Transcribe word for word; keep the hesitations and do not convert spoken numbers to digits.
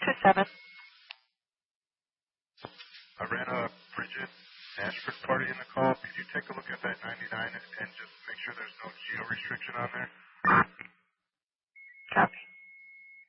two seven. I ran a Bridget Ashford party in the call. Could you take a look at that ninety-nine and just make sure there's no geo restriction on there?